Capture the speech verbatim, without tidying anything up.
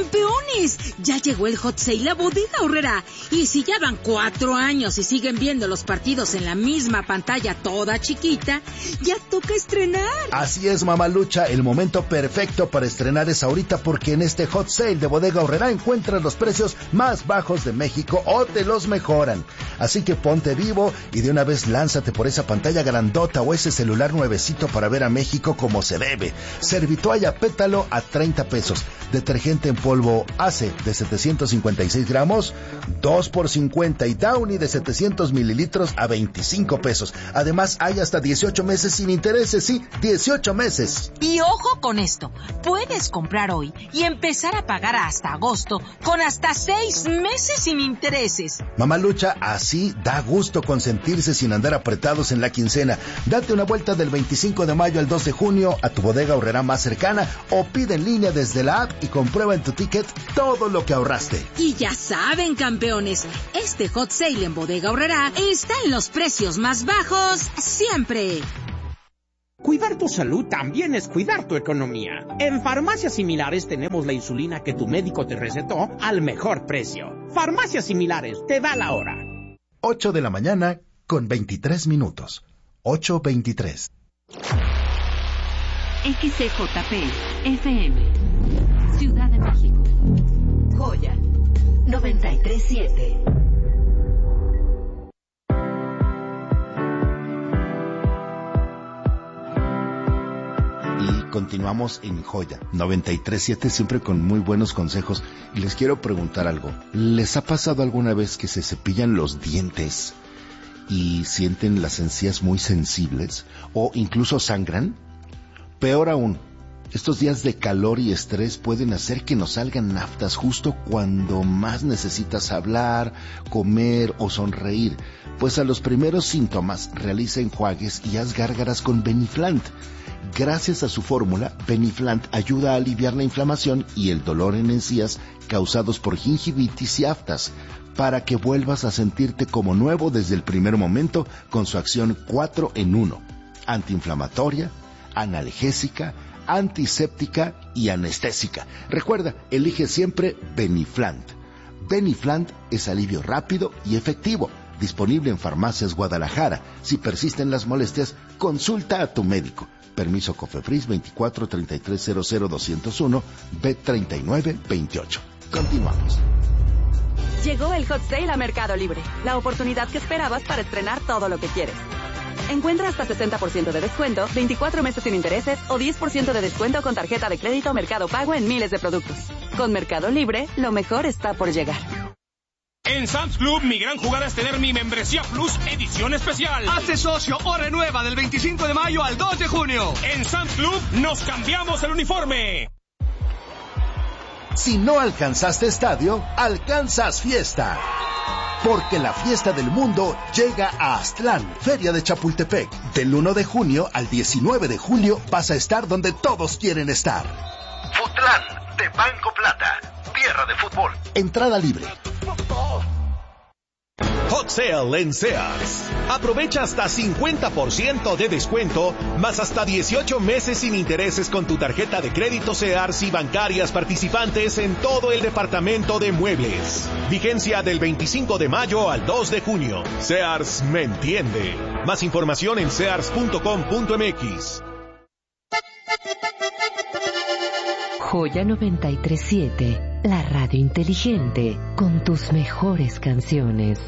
¡Campeones! Ya llegó el Hot Sale a Bodega Aurrerá. Y si ya van cuatro años y siguen viendo los partidos en la misma pantalla toda chiquita, ya toca estrenar. Así es, mamalucha, el momento perfecto para estrenar es ahorita, porque en este Hot Sale de Bodega Aurrerá encuentras los precios más bajos de México o te los mejoran. Así que ponte vivo y de una vez lánzate por esa pantalla grandota o ese celular nuevecito para ver a México como se debe. Servitoalla Pétalo a treinta pesos. Detergente en polvo Ace de setecientos cincuenta y seis gramos, dos por cincuenta, y Downy de setecientos mililitros a veinticinco pesos. Además, hay hasta dieciocho meses sin intereses, sí, dieciocho meses. Y ojo con esto, puedes comprar hoy y empezar a pagar hasta agosto con hasta seis meses sin intereses. Mamalucha, así da gusto consentirse sin andar apretados en la quincena. Date una vuelta del veinticinco de mayo al dos de junio a tu Bodega Aurrerá más cercana o pide en línea desde la app y comprueba en tu ticket todo lo que ahorraste. Y ya saben, campeones, este Hot Sale en Bodega Aurrerá está en los precios más bajos siempre. Cuidar tu salud también es cuidar tu economía. En Farmacias Similares tenemos la insulina que tu médico te recetó al mejor precio. Farmacias Similares, te da la hora. ocho de la mañana con veintitrés minutos. ocho veintitrés. X C J P F M, Ciudad de México. Joya noventa y tres siete. Y continuamos en Joya noventa y tres siete, siempre con muy buenos consejos. Y les quiero preguntar algo. ¿Les ha pasado alguna vez que se cepillan los dientes y sienten las encías muy sensibles o incluso sangran? Peor aún, estos días de calor y estrés pueden hacer que nos salgan naftas justo cuando más necesitas hablar, comer o sonreír. Pues a los primeros síntomas realiza enjuagues y haz gárgaras con Beniflant. Gracias a su fórmula, Beniflant ayuda a aliviar la inflamación y el dolor en encías causados por gingivitis y aftas, para que vuelvas a sentirte como nuevo desde el primer momento con su acción cuatro en uno. Antiinflamatoria, analgésica, antiséptica y anestésica. Recuerda, elige siempre Beniflant. Beniflant es alivio rápido y efectivo. Disponible en Farmacias Guadalajara. Si persisten las molestias, consulta a tu médico. Permiso COFEPRIS veinticuatro treinta y tres cero cero doscientos uno B treinta y nueve veintiocho. Continuamos. Llegó el Hot Sale a Mercado Libre. La oportunidad que esperabas para estrenar todo lo que quieres. Encuentra hasta sesenta por ciento de descuento, veinticuatro meses sin intereses o diez por ciento de descuento con tarjeta de crédito Mercado Pago en miles de productos. Con Mercado Libre, lo mejor está por llegar. En Sam's Club, mi gran jugada es tener mi membresía Plus edición especial. Hazte socio o renueva del veinticinco de mayo al dos de junio. En Sam's Club, nos cambiamos el uniforme. Si no alcanzaste estadio, alcanzas fiesta. Porque la fiesta del mundo llega a Aztlán, Feria de Chapultepec. Del uno de junio al diecinueve de julio vas a estar donde todos quieren estar. Futlán, de Banco Plata, tierra de fútbol. Entrada libre. Hot Sale en Sears. Aprovecha hasta cincuenta por ciento de descuento, más hasta dieciocho meses sin intereses con tu tarjeta de crédito Sears y bancarias participantes en todo el departamento de muebles. Vigencia del veinticinco de mayo al dos de junio. Sears me entiende. Más información en sears punto com punto m x. Joya noventa y tres siete, la radio inteligente con tus mejores canciones.